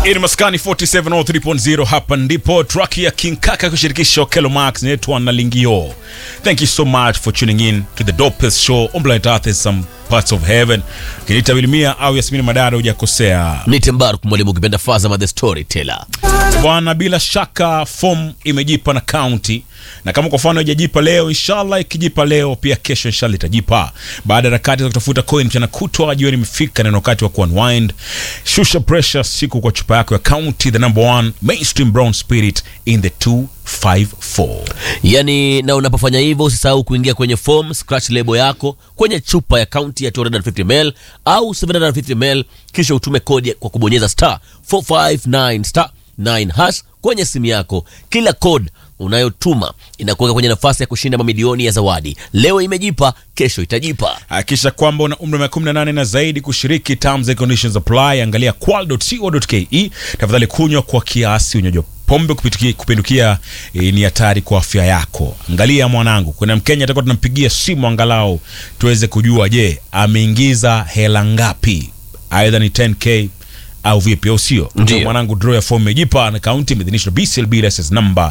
Ini Maskani 4703.0 hapa ndipo track ya King Kaka kushirikisha Kelo Max netwa na Lingio. Thank you so much for tuning in to the dopest show on planet Earth in some parts of heaven. Kinita Wilmia au Yasmini Madara hujakosea. Nitembaru mwalimu kipenda Fazama the storyteller. Bwana, bila shaka form imejipa na county, na kama kwa mfano haijajipa leo, inshallah ikijipa leo pia kesho inshallah itajipa. Baada ya harakati za kutafuta coin mchana kutwa, jioni imefika na wakati wa kuunwind. Shusha pressure siku kwa chupa yako ya county, the number one mainstream brown spirit in the 254. Yani, na unapofanya hivyo usisahau kuingia kwenye form, scratch label yako kwenye chupa ya county ya 250ml au 750ml, kisha utume kodi kwa kubonyeza *459*9# kwenye simu yako. Kila code unayotuma inakuweka kwenye nafasi ya kushinda mamilioni ya zawadi. Leo imejipa, kesho itajipa. Hakisha kwamba una umri wa 18 na zaidi kushiriki. Terms and conditions apply. Angalia qual.co.ke. Tafadhali kunywa kwa kiasi. Unywaji pombe kupindukia ni hatari kwa afya yako. Angalia mwanangu, kuna Mkenya atakuwa tunampigia simu angalau tuweze kujua je, ameingiza hela ngapi, aidha ni 10k au vipi, au sio? Ndio mwanangu, draw ya form imejipa na county imeidhinishwa BCLB license number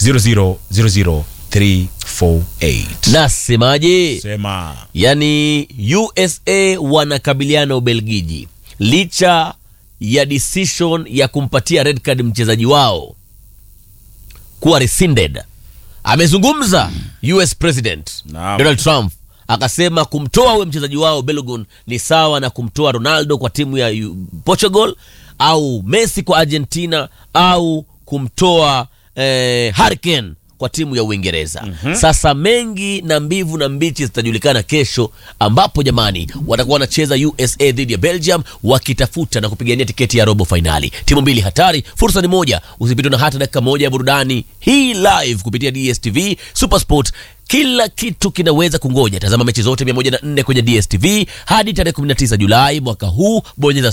0000348. Nasemaje? Sema. Yani USA wanakabiliana Ubelgiji licha ya decision ya kumpatia red card mchezaji wao kuwa rescinded. Amezungumza US President Donald Trump, akasema kumtoa huyo mchezaji wao Balogun ni sawa na kumtoa Ronaldo kwa timu ya Portugal au Messi kwa Argentina au kumtoa Harry Kane kwa timu ya Uingereza. Sasa mengi na mbivu na mbichi zitajulikana kesho, ambapo jamani watakuwa wanacheza USA dhidi ya Belgium wakitafuta na kupigania tiketi ya robo finali. Timu mbili hatari, fursa ni moja. Usipitwe na hata dakika moja ya burudani hii live kupitia DStv Supersport. Kila kitu kinaweza kungoja. Tazama mechi zote 104 kwenye DStv hadi tarehe 19 Julai mwaka huu. Bonyeza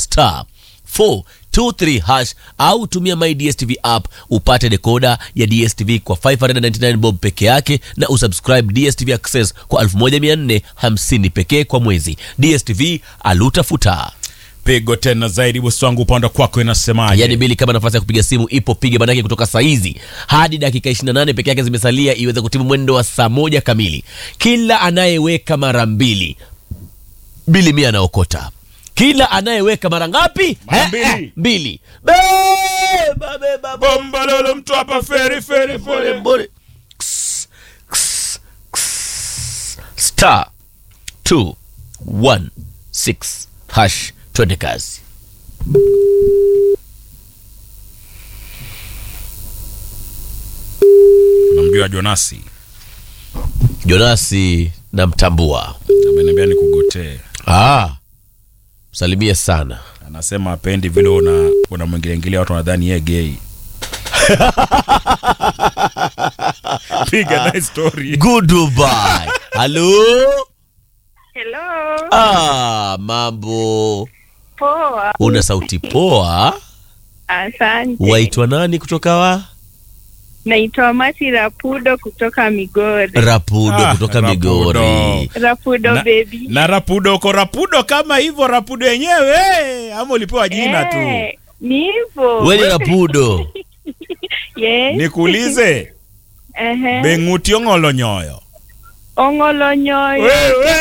*423# au tumia my DStv app upate dekoda ya DStv kwa 599 bob peke yake, na usubscribe DStv Access kwa 1450 pekee kwa mwezi. DStv alutafuta. Pigo tena zaidi bosi wangu, upande kwako inasemaje? Yani bili, kama nafasi ya kupiga simu ipo, piga bandaki kutoka saa hizi hadi dakika 28 peke yake zimesalia iweze kutimu mwendo wa saa 1 kamili. Kila anayeweka mara 2 bili 100 anaokota. Kila anayeweka mara ngapi? Mara 2. Beba Bomba lolo mtu hapa feri pole. *216# twende kazi. Namjua Jonasi namtambua. ameniambia nikugotee. Msalimie sana. Anasema apendi vile unamwingilia watu wanadhani yeye gay. Piga nice story. Goodbye. Hello. Hello. Mambo. Poa. Una sauti poa. Asante. Waitwa nani kutoka Naitwa Mati Rapudo kutoka Migori. Rapudo kutoka Rapudo. Migori. Rapudo baby. Na Rapudo uko Rapudo kama hivyo Rapudo yenyewe ama ulipewa jina tu? Ni hivyo. Wewe Rapudo. Yes. Nikuulize. Benguti ongolo nyoyo. Ongolo nyoyo. Wewe.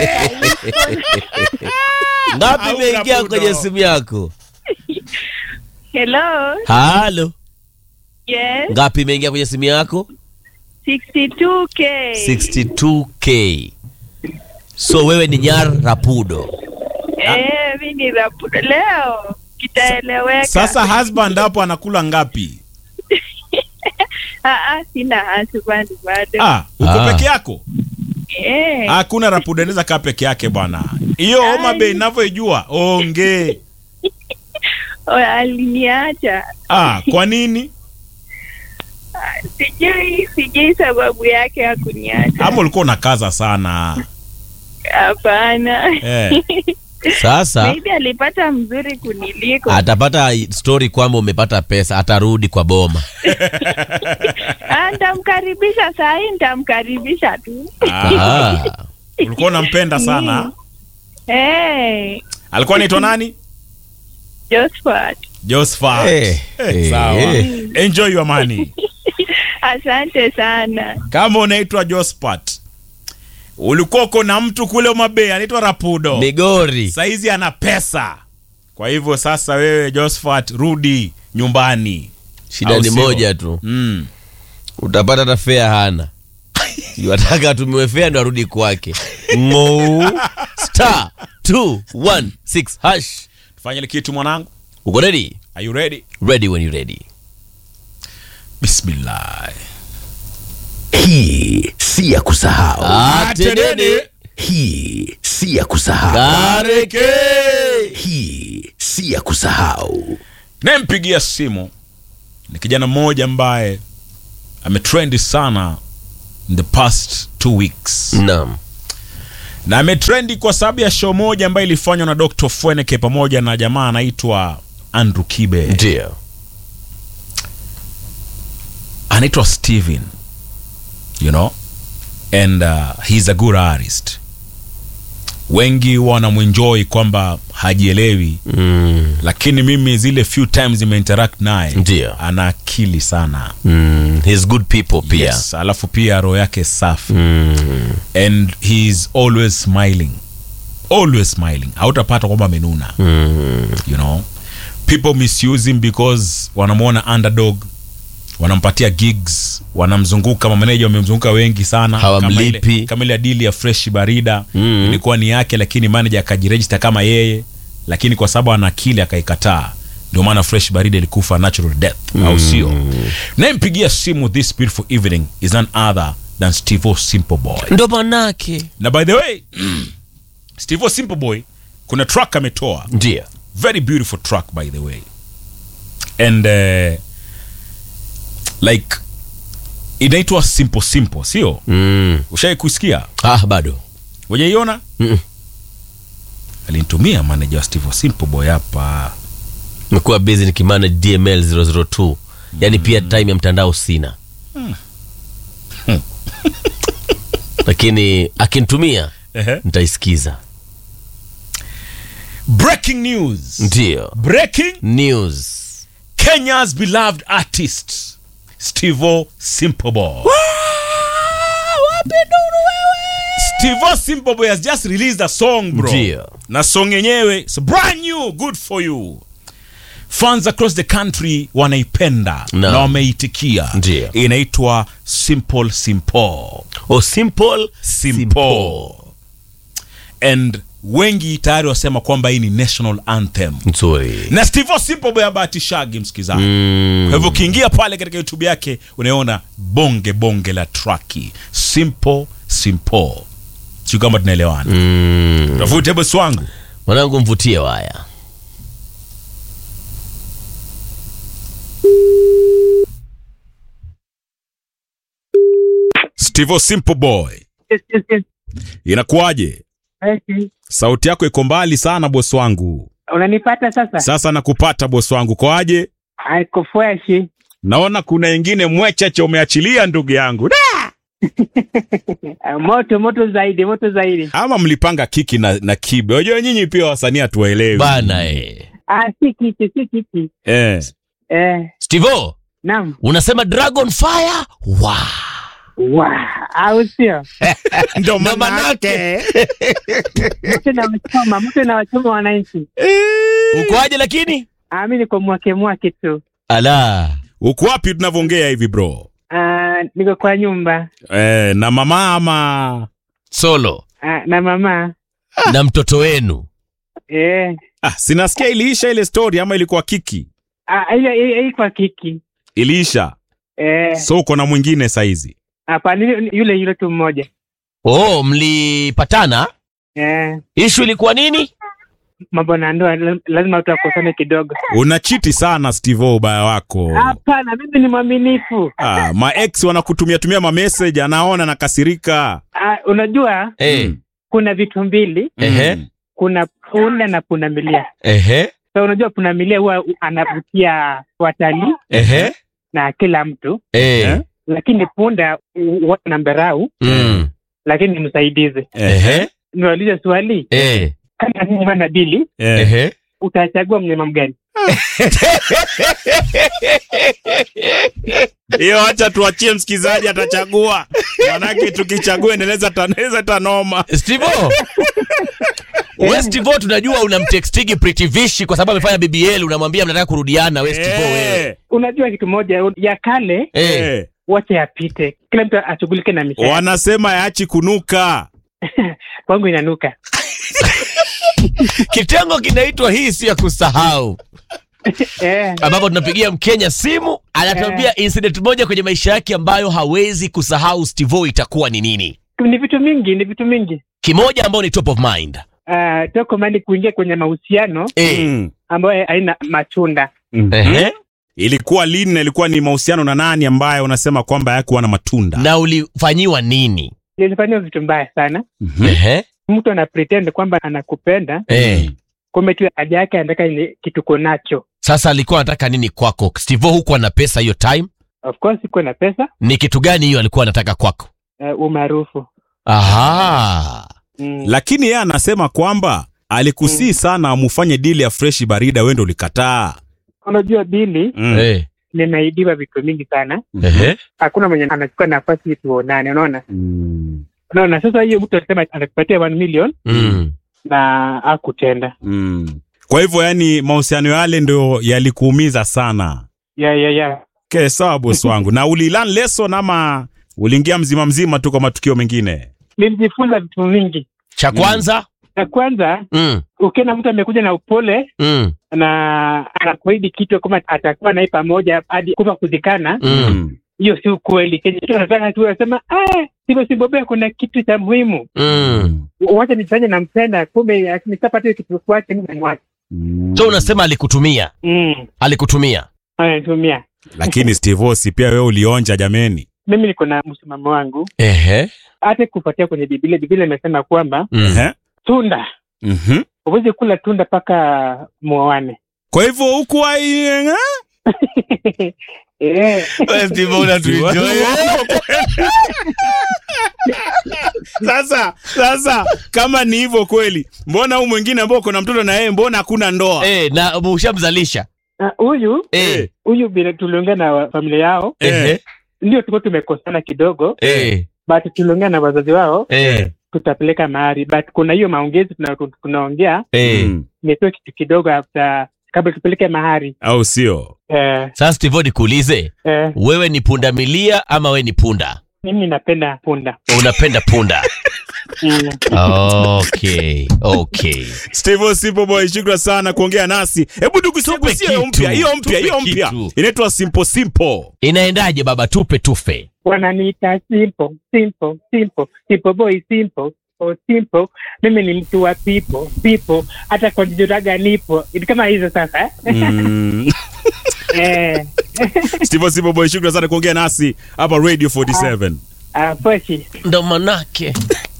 Ngapi imeingia kwenye simu yako? Hello. Halo. Yes. Ngapi imeingia kwenye simu yako? 62k. 62k. So wewe ni Nyar Rapudo. Mimi ni Rapudo. Leo kitaeleweka. Sasa husband hapo anakula ngapi? Sina husband bado. Uko peke yako? Hakuna Rapudo anaweza kaa peke yake bwana. Hiyo Homa Bay ninavyojua onge. Aliniacha. Kwa nini? Sijui sababu yake ya kuniacha. Ama ulikuwa unakaza sana? Hapana. Sasa maybe alipata mzuri kuniliko. Atapata story kwamba umepata pesa, atarudi kwa boma. Nitamkaribisha sahi, nitamkaribisha tu. Ulikuwa unampenda sana? Hey. Alikuwa anaitwa nani? Josephat. Josephat. Sawa. Enjoy your money. Asante sana. Kama unaitwa Josephat, ulikuwa uko na mtu kule Umabei anaitwa Rapudo. Migori. Saizi ana pesa. Kwa hivyo sasa wewe Josephat rudi nyumbani. Shida ni moja tu. Utapata hata fare hana. Yataka tumiwe fare ndo arudi kwake. *216#. Tufanye kitu mwanangu. Uko ready? Are you ready? Ready when you ready. Bismillah. Hii si ya kusahau. Atenene. Hii si ya kusahau. Kareke. Hii si ya kusahau. Nempigia simu ni kijana mmoja ambaye ametrendi sana in the past 2 weeks. Naam. Na ametrendi kwa sababu ya show moja ambayo ilifanywa na Dr. Fweneke pamoja na jamaa anaitwa Andrew Kibe. Ndio. Anaitwa Steven. You know? And he's a good artist. Wengi wanamuenjoy kwamba hajielewi. Lakini mimi zile few times nimeinteract naye. Ndio. Ana akili sana. He's good people pia. Yes, alafu pia roho yake safi. And he's always smiling. Always smiling. Hautapata kwamba amenuna. You know? People misuse him because wanamuona underdog. Wanampatia gigs, wanamzunguka, mameneja wamemzunguka wengi sana. Hawamlipi. Kama ile deal ya Fresh Barida ilikuwa ni yake, lakini manager akajiregister kama yeye, lakini kwa sababu ana akili akaikataa. Ndio maana Fresh Barida ilikufa natural death, au sio? Nampigia simu this beautiful evening is none other than Steve Simple Boy. Ndo manake. Na by the way, Steve Simple Boy kuna track ametoa. Ndio. Very beautiful track by the way. And like inaitwa Simple Simple, sio? Ushai kusikia? Bado. Hujaiona? Alinitumia manager wa Steve Simple Boy hapa. Nimekuwa busy nikimanage DML 002. Yaani pia time ya mtandao sina. Lakini akinitumia nitaisikiza. Breaking news. Ndio. Breaking news. Kenya's beloved artist Steve Simple Boy. Steve Simple Boy has just released a song, bro. Ndio. Na song yenyewe is brand new, good for you. Fans across the country wanaipenda na wameitikia. Ndio. Inaitwa Simple Simple. Simple. And wengi tayari wasema kwamba hii ni national anthem. Nzuri. Na Steve Simple Boy abatishagi msikizaji. Kwa hivyo ukiingia pale katika YouTube yake unaona bonge la traki. Simple Simple. Sio kama tunaelewana. Tafute boss wangu. Mwanangu mvutie waya. Steve Simple Boy. Yes. Inakuaje? Sauti yako iko mbali sana boss wangu. Unanipata sasa? Sasa nakupata boss wangu. Kwaje? Haiko fresh. Naona kuna nyingine mwecheche umeachilia ndugu yangu. Moto zaidi. Ama mlipanga kiki na Kibe. Unajua nyinyi pia wasanii hatuwaelewi. Bana si kiki. Stevo. Naam. Unasema Dragon Fire? Au sio? Ndo manake. Mtu na wachoma wananchi. Ukoaje lakini? Mimi niko mwake tu. Ala. Uko wapi tunavyoongea hivi bro? Niko kwa nyumba. Na mama ama solo? Na mama. Na mtoto wenu? Sinasikia iliisha ile story ama ilikuwa kiki? Ile kwa kiki. Iliisha? So uko na mwingine saizi? Hapa yule tu mmoja. Mlipatana? Issue ilikuwa nini? Mambo na ndoa lazima tutakosane kidogo. Unachiti sana Steve ubaya wako. Hapana, mimi ni mwaminifu. Ma ex wanakutumia ma message anaona na kasirika. Unajua? Kuna vitu mbili. Kuna punda na punda milia. So unajua punda milia huwa anavutia watalii. Na kila mtu. Lakini punda namberau. Lakini ni msaidizi. Niulize swali. Kama ni mwana bili, utachagua mnyama mgani? Hiyo acha tuachie msikizaji atachagua. Manake tukichagua endeleza tanoma. Steve wewe Steve tunajua unamtextigi Pretty Vishi kwa sababu amefanya BBL, unamwambia mnataka kurudiana wewe Steve wewe. Unajua kitu moja ya kale wacha yapite. Kila mtu ashughulike na misha. Wanasema yaachi kunuka. Kwangu inanuka. Kitengo kinaitwa hii si ya kusahau. Ambapo tunapigia Mkenya simu, anatuambia incident moja kwenye maisha yake ambayo hawezi kusahau. Steve itakuwa ni nini? Ni vitu mingi. Kimoja ambao ni top of mind. Top of mind kuingia kwenye mahusiano ambayo haina matunda. Ilikuwa lini na ilikuwa ni mahusiano na nani ambaye unasema kwamba hayakuwa na matunda? Na ulifanyiwa nini? Nilifanywa vitu mbaya sana. Mtu ana pretend kwamba anakupenda. Kumbe tu haja yake anataka ile kitu konacho. Sasa alikuwa anataka nini kwako? Steve huko na pesa hiyo time? Of course iko na pesa. Ni kitu gani hiyo alikuwa anataka kwako? Umaarufu. Aha. Lakini yeye anasema kwamba alikusii sana amufanye deal ya fresh barida, wewe ndio ulikataa. Unajua bili nimeidiwa vitu mingi sana. Hakuna mwenye anachukua nafasi tuonane, unaona? Unaona sasa hiyo mtu anasema anakupatia 1 million na hakutenda. Kwa hivyo yani mahusiano yale ndio yalikuumiza sana. Yeah. Okay, sawa boss wangu. Na ulilearn lesson ama uliingia mzima tu kwa matukio mengine? Nilijifunza vitu vingi. Cha kwanza ukiona mtu amekuja na upole na anakuahidi kitu kama atakuwa naye pamoja hadi kufa kuzikana, hiyo si ukweli. Kenye tunataka tu asema sivyo bebe, kuna kitu cha muhimu. Wacha nifanye na mpenda, kumbe akinipata kitu kwake mimi mwache. So unasema alikutumia? Alikutumia. Lakini Steve si pia wewe ulionja jameni. Mimi niko na msimamo wangu. Hata kufuatia kwenye Biblia imesema kwamba tunda. Uweze kula tunda paka muoane. Kwa hivyo huku Steve unatuenjoy. Sasa kama ni hivyo kweli, mbona huyu mwingine ambao kuna mtoto na yeye mbona hakuna ndoa? Na ushamzalisha. Huyu bila tuliongea na familia yao. Ndio tulikuwa tumekosana kidogo. But tuliongea na wazazi wao. Tutapeleka mahari, but kuna hiyo maongezi tunaongea. Nipewe kitu kidogo after kabla tupeleke mahari. Au sio? Sasa Steve nikuulize, wewe ni punda milia ama wewe ni punda? Mimi napenda punda. Unapenda punda? Okay. Steve Simple Boy, shukrani sana kuongea nasi. Hebu tukusikie hiyo mpya. Inaitwa Simple. Inaendaje baba? Tupe. Wananiita Simple Boy, simple. Mimi ni mtu wa people. Hata kwa jiraga nipo. Ni kama hizo sasa. Steve Simple Boy, shukrani sana kuongea nasi hapa Radio 47. Poshi. Ndo manake.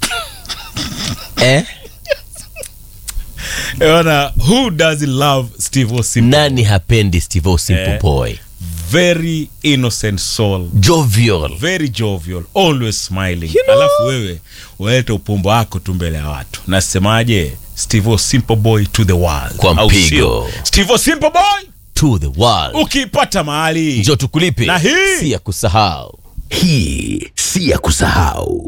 Who doesn't love Steve Simple? Nani hapendi Steve Simple Boy? Very innocent soul. Very jovial. Always smiling. Alafu wewe waleta upumbo wako tu mbele ya watu. Nasemaje? Steve Simple Boy to the world. Kwa mpigo. Steve Simple Boy to the world. Ukipata mahali njoo tukulipe. Na hii si ya kusahau. Hii si ya kusahau.